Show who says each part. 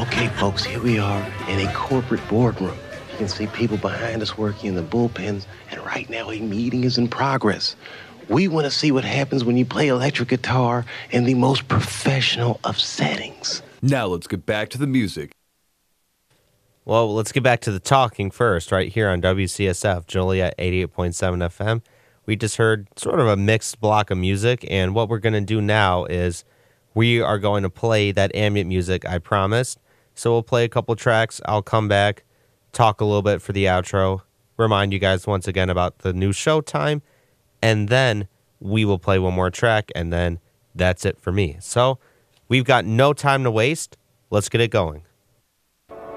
Speaker 1: Okay, folks, here we are in a corporate boardroom. You can see people behind us working in the bullpens, and right now a meeting is in progress. We want to see what happens when you play electric guitar in the most professional of settings.
Speaker 2: Now let's get back to the music.
Speaker 3: Well, let's get back to the talking first, right here on WCSF, Joliet 88.7 FM. We just heard sort of a mixed block of music, and what we're going to do now is we are going to play that ambient music I promised. So we'll play a couple tracks. I'll come back, talk a little bit for the outro, remind you guys once again about the new show time, and then we will play one more track, and then that's it for me. So we've got no time to waste. Let's get it going.